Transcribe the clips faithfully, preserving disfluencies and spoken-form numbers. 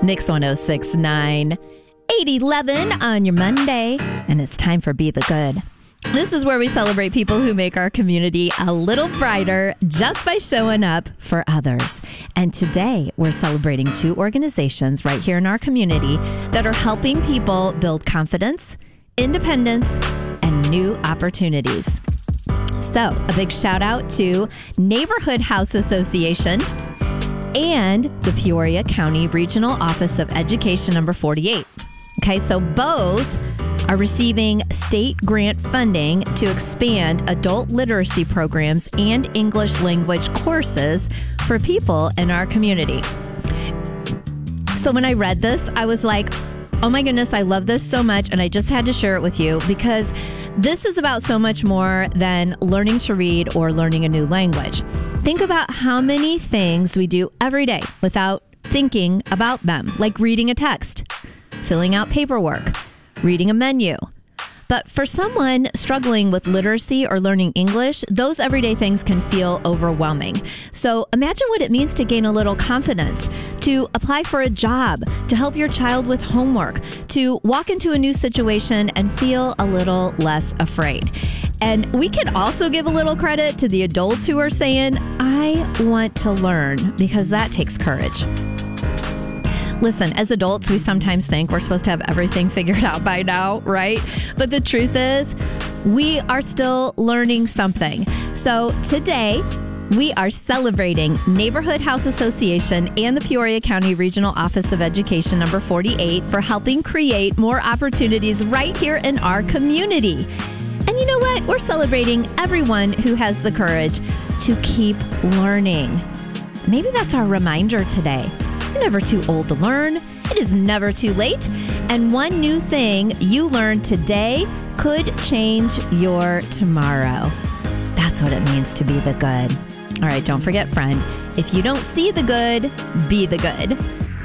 Mix one oh six point nine, eight eleven on your Monday, and it's time for Be the Good. This is where we celebrate people who make our community a little brighter just by showing up for others. And today we're celebrating two organizations right here in our community that are helping people build confidence, independence, and new opportunities. So a big shout out to Neighborhood House Association and the Peoria County Regional Office of Education number forty-eight. Okay, so both are receiving state grant funding to expand adult literacy programs and English language courses for people in our community. So when I read this, I was like, oh my goodness, I love this so much, and I just had to share it with you because this is about so much more than learning to read or learning a new language. Think about how many things we do every day without thinking about them, like reading a text, filling out paperwork, reading a menu. But for someone struggling with literacy or learning English, those everyday things can feel overwhelming. So imagine what it means to gain a little confidence, to apply for a job, to help your child with homework, to walk into a new situation and feel a little less afraid. And we can also give a little credit to the adults who are saying, I want to learn, because that takes courage. Listen, as adults, we sometimes think we're supposed to have everything figured out by now, right? But the truth is, we are still learning something. So today, we are celebrating Neighborhood House Association and the Peoria County Regional Office of Education number forty-eight for helping create more opportunities right here in our community. And you know what? We're celebrating everyone who has the courage to keep learning. Maybe that's our reminder today. You're never too old to learn. It is never too late. And one new thing you learn today could change your tomorrow. That's what it means to be the good. All right, don't forget, friend, if you don't see the good, be the good.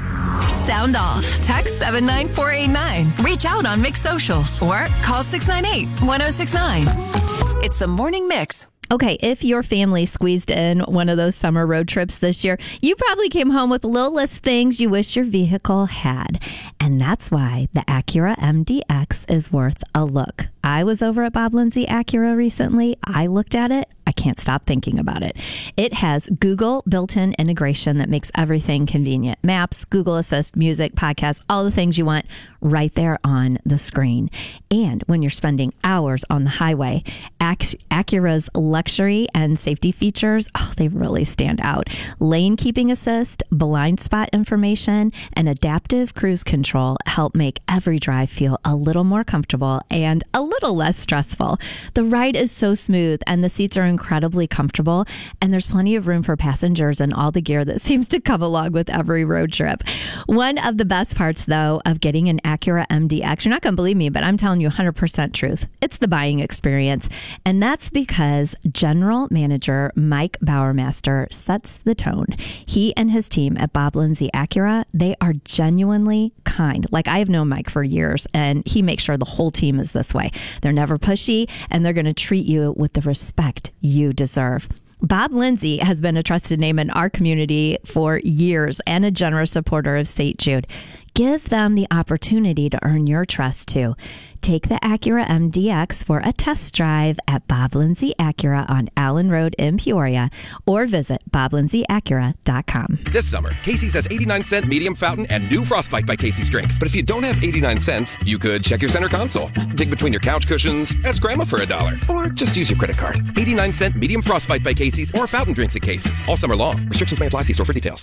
Sound off. Text seven nine four eight nine. Reach out on Mix Socials or call six nine eight, one oh six nine. It's the Morning Mix. Okay, if your family squeezed in one of those summer road trips this year, you probably came home with a little list of things you wish your vehicle had. And that's why the Acura M D X is worth a look. I was over at Bob Lindsay Acura recently. I looked at it. I can't stop thinking about it. It has Google built-in integration that makes everything convenient. Maps, Google Assist, music, podcasts, all the things you want right there on the screen. And when you're spending hours on the highway, Ac- Acura's luxury and safety features, oh, they really stand out. Lane keeping assist, blind spot information, and adaptive cruise control help make every drive feel a little more comfortable and a little less stressful. The ride is so smooth and the seats are incredibly comfortable, and there's plenty of room for passengers and all the gear that seems to come along with every road trip. One of the best parts, though, of getting an Acura M D X, you're not going to believe me, but I'm telling you one hundred percent truth. It's the buying experience. And that's because General Manager Mike Bowermaster sets the tone. He and his team at Bob Lindsay Acura, they are genuinely kind. Like, I have known Mike for years, and he makes sure the whole team is this way. They're never pushy, and they're going to treat you with the respect you deserve. Bob Lindsay has been a trusted name in our community for years and a generous supporter of Saint Jude. Give them the opportunity to earn your trust too. Take the Acura M D X for a test drive at Bob Lindsay Acura on Allen Road in Peoria, or visit bob lindsay acura dot com. This summer, Casey's has eighty-nine cent medium fountain and new Frostbite by Casey's drinks. But if you don't have eighty-nine cents, you could check your center console, dig between your couch cushions, ask grandma for a dollar, or just use your credit card. eighty-nine cent medium Frostbite by Casey's or fountain drinks at Casey's. All summer long. Restrictions may apply. See store for details.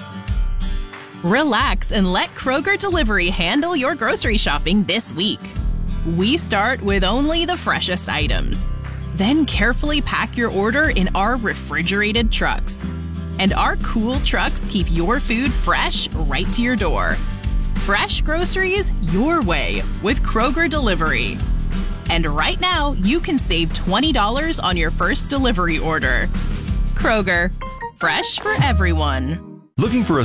Relax and let Kroger Delivery handle your grocery shopping this week. We start with only the freshest items. Then carefully pack your order in our refrigerated trucks. And our cool trucks keep your food fresh right to your door. Fresh groceries your way with Kroger Delivery. And right now, you can save twenty dollars on your first delivery order. Kroger, fresh for everyone. Looking for a